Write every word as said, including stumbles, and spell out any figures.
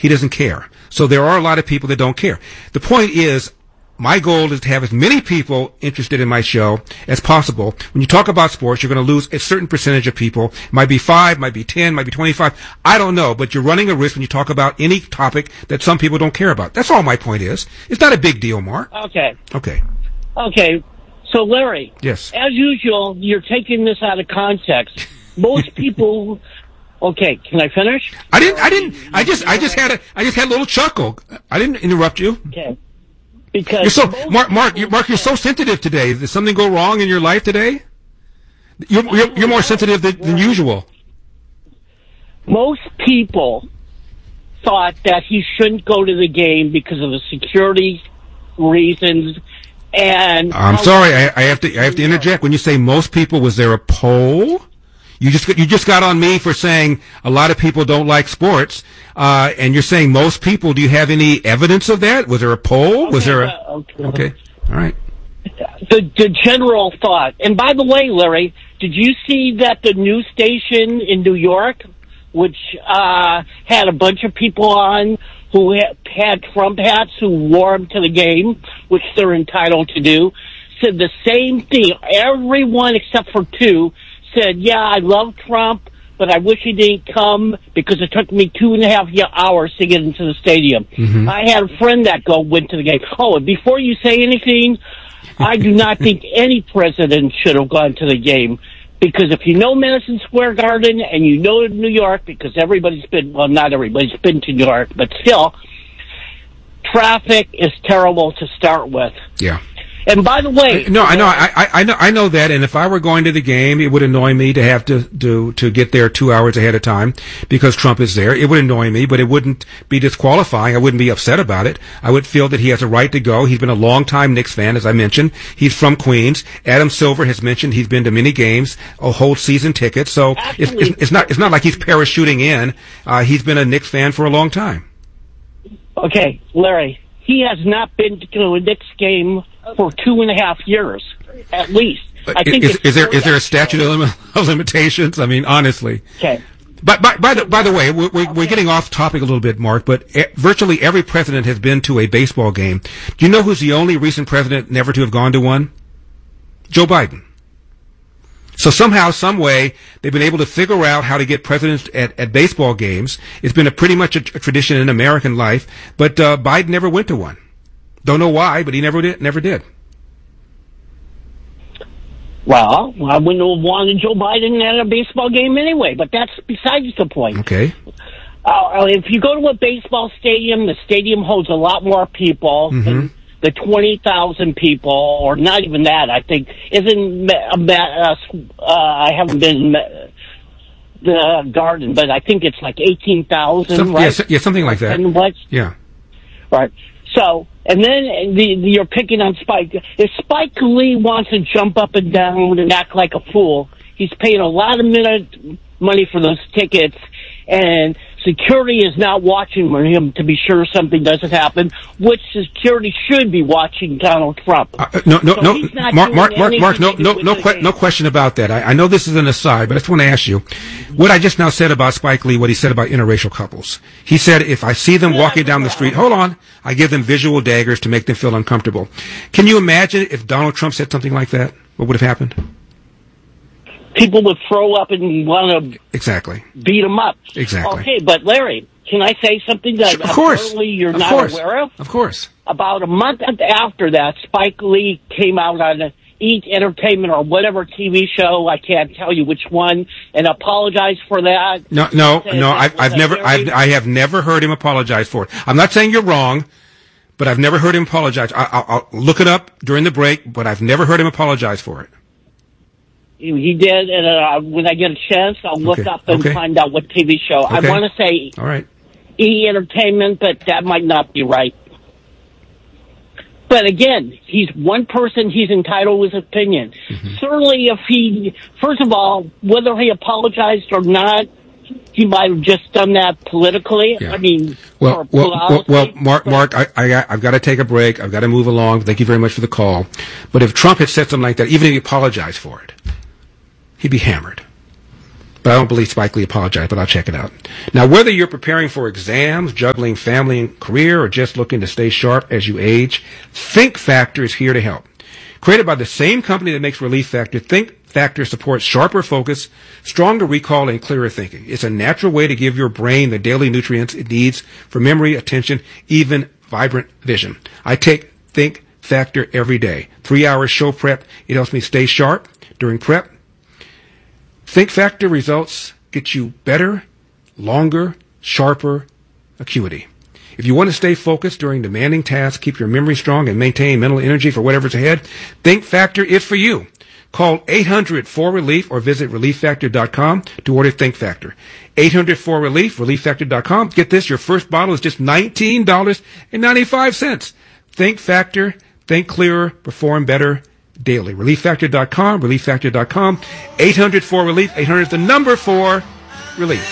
he doesn't care. So there are a lot of people that don't care. The point is, my goal is to have as many people interested in my show as possible. When you talk about sports, you're going to lose a certain percentage of people. It might be five, might be ten, might be twenty-five. I don't know, but you're running a risk when you talk about any topic that some people don't care about. That's all my point is. It's not a big deal, Mark. Okay. Okay. Okay. So, Larry. Yes. As usual, you're taking this out of context. Most people... Okay, can I finish? I didn't, I didn't, I just, I just had a, I just had a little chuckle. I didn't interrupt you. Okay. Because you're so Mark, Mark, you're, Mark, you're so sensitive today. Did something go wrong in your life today? You're you're, you're more sensitive than, than usual. Most people thought that he shouldn't go to the game because of the security reasons. And I'm sorry, I, I have to I have to interject. When you say most people, was there a poll? You just you just got on me for saying a lot of people don't like sports, uh, and you're saying most people. Do you have any evidence of that? Was there a poll? Okay, Was there a? uh, okay. okay, all right. The, the general thought. And by the way, Larry, did you see that the news station in New York, which uh, had a bunch of people on who had, had Trump hats who wore them to the game, which they're entitled to do, said the same thing. Everyone except for two said, yeah, I love Trump, but I wish he didn't come because it took me two and a half hours to get into the stadium. Mm-hmm. I had a friend that go went to the game. Oh, and before you say anything, I do not think any president should have gone to the game because if you know Madison Square Garden and you know New York, because everybody's been, well, not everybody's been to New York, but still, traffic is terrible to start with. Yeah. And by the way, no, I know, I, I, I know, I know that. And if I were going to the game, it would annoy me to have to do to get there two hours ahead of time because Trump is there. It would annoy me, but it wouldn't be disqualifying. I wouldn't be upset about it. I would feel that he has a right to go. He's been a long-time Knicks fan, as I mentioned. He's from Queens. Adam Silver has mentioned he's been to many games, a whole season ticket. So it's, it's, it's not it's not like he's parachuting in. Uh, he's been a Knicks fan for a long time. Okay, Larry, he has not been to a Knicks game for two and a half years, at least. I think is, is there is there a statute of, lim- of limitations? I mean, honestly. Okay. But by, by the by the way, we're, we're, we're getting off topic a little bit, Mark. But e- virtually every president has been to a baseball game. Do you know who's the only recent president never to have gone to one? Joe Biden. So somehow, some way, they've been able to figure out how to get presidents at, at baseball games. It's been a pretty much a, a tradition in American life. But uh, Biden never went to one. Don't know why, but he never did. Never did. Well, I wouldn't have wanted Joe Biden at a baseball game anyway, but that's besides the point. Okay. Uh, if you go to a baseball stadium, the stadium holds a lot more people mm-hmm. than the twenty thousand people, or not even that, I think. Isn't uh, uh, I haven't been uh, the Garden, but I think it's like eighteen thousand, Some, right? Yeah, yeah, something like that. And what? Yeah. Right. So, and then the, the, you're picking on Spike. If Spike Lee wants to jump up and down and act like a fool, he's paying a lot of minute money for those tickets, and security is not watching for him to be sure something doesn't happen, which security should be watching Donald Trump. Uh, no, no, so no, Mark, Mark, Mark, Mark, no, no, no, que- no question about that. I, I know this is an aside, but I just want to ask you, what I just now said about Spike Lee, what he said about interracial couples. He said, if I see them walking down the street, hold on, I give them visual daggers to make them feel uncomfortable. Can you imagine if Donald Trump said something like that? What would have happened? People would throw up and want to exactly beat him up. Exactly. Okay, but Larry, can I say something that of course. apparently you're of not course. aware of? Of course. About a month after that, Spike Lee came out on Eat Entertainment or whatever T V show, I can't tell you which one, and apologized for that. No, no, no, I've, I've never, I've, I have never heard him apologize for it. I'm not saying you're wrong, but I've never heard him apologize. I, I'll, I'll look it up during the break, but I've never heard him apologize for it. He did, and uh, when I get a chance, I'll look okay. up and okay. find out what T V show. Okay. I want to say All right. E! Entertainment, but that might not be right. But again, he's one person. He's entitled to his opinion. Mm-hmm. Certainly, if he, first of all, whether he apologized or not, he might have just done that politically. Yeah. I mean, well, well, well, well, Mark, Mark, I, I, I've got to take a break. I've got to move along. Thank you very much for the call. But if Trump had said something like that, even if he apologized for it, he'd be hammered. But I don't believe Spike Lee apologized, but I'll check it out. Now, whether you're preparing for exams, juggling family and career, or just looking to stay sharp as you age, Think Factor is here to help. Created by the same company that makes Relief Factor, Think Factor supports sharper focus, stronger recall, and clearer thinking. It's a natural way to give your brain the daily nutrients it needs for memory, attention, even vibrant vision. I take Think Factor every day. Three hours show prep. It helps me stay sharp during prep. Think Factor results get you better, longer, sharper acuity. If you want to stay focused during demanding tasks, keep your memory strong, and maintain mental energy for whatever's ahead, Think Factor is for you. Call eight hundred four relief or visit relief factor dot com to order Think Factor. eight hundred four relief, relief factor dot com. Get this, your first bottle is just nineteen dollars and ninety-five cents. Think Factor, think clearer, perform better daily. relief factor dot com, relief factor dot com, eight hundred four relief, eight hundred is the number for relief.